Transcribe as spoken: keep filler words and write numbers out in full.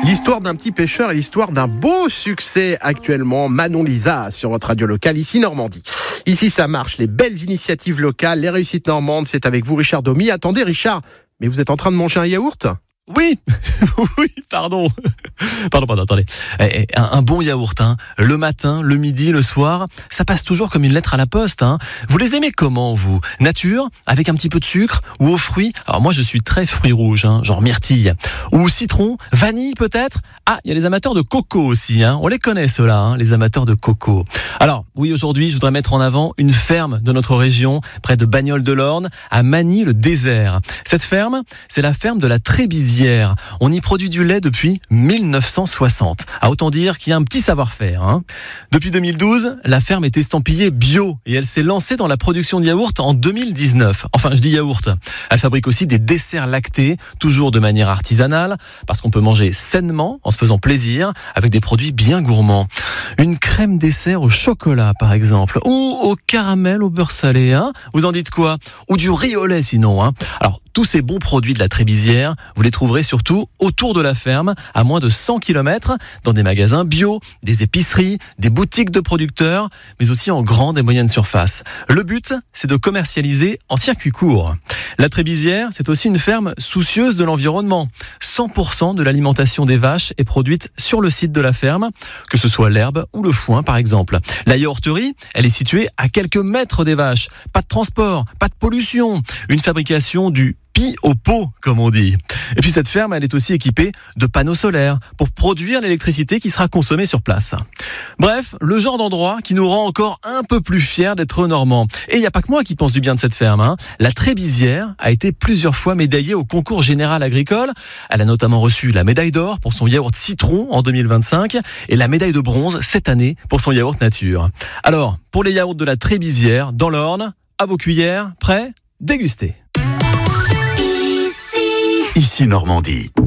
L'histoire d'un petit pêcheur et l'histoire d'un beau succès actuellement. Manon Lisa sur votre radio locale, ici Normandie. Ici ça marche, les belles initiatives locales, les réussites normandes, c'est avec vous Richard Domy. Attendez Richard, mais vous êtes en train de manger un yaourt ? Oui, oui, pardon. Pardon, pardon, attendez. Un, un bon yaourt, hein. Le matin, le midi, le soir, ça passe toujours comme une lettre à la poste, hein. Vous les aimez comment, vous ? Nature, avec un petit peu de sucre, ou aux fruits ? Alors moi, je suis très fruits rouges, hein, genre myrtille. Ou citron, vanille peut-être ? Ah, il y a les amateurs de coco aussi, hein. On les connaît ceux-là, hein, les amateurs de coco. Alors, oui, aujourd'hui, je voudrais mettre en avant une ferme de notre région, près de Bagnoles-de-l'Orne, à Magny-le-Désert. Cette ferme, c'est la ferme de la Trébizière. On y produit du lait depuis mille neuf cent soixante. Ah, autant dire qu'il y a un petit savoir-faire, hein. Depuis deux mille douze, la ferme est estampillée bio et elle s'est lancée dans la production de yaourt en deux mille dix-neuf. Enfin, je dis yaourt. Elle fabrique aussi des desserts lactés, toujours de manière artisanale, parce qu'on peut manger sainement, en se faisant plaisir, avec des produits bien gourmands. Une crème dessert au chocolat, par exemple, ou au caramel au beurre salé, hein. Vous en dites quoi ? Ou du riz au lait, sinon, hein. Alors, tous ces bons produits de la Trébizière, vous les trouverez surtout autour de la ferme, à moins de cent kilomètres, dans des magasins bio, des épiceries, des boutiques de producteurs, mais aussi en grande et moyenne surface. Le but, c'est de commercialiser en circuit court. La Trébizière, c'est aussi une ferme soucieuse de l'environnement. cent pour cent de l'alimentation des vaches est produite sur le site de la ferme, que ce soit l'herbe ou le foin par exemple. La yaourterie, elle est située à quelques mètres des vaches. Pas de transport, pas de pollution. Une fabrication du pis au pot, comme on dit. Et puis cette ferme, elle est aussi équipée de panneaux solaires pour produire l'électricité qui sera consommée sur place. Bref, le genre d'endroit qui nous rend encore un peu plus fiers d'être normands. Et il n'y a pas que moi qui pense du bien de cette ferme, hein. La Trébizière a été plusieurs fois médaillée au concours général agricole. Elle a notamment reçu la médaille d'or pour son yaourt citron en deux mille vingt-cinq et la médaille de bronze cette année pour son yaourt nature. Alors, pour les yaourts de la Trébizière, dans l'Orne, à vos cuillères, prêts ? Dégustez. Ici Normandie.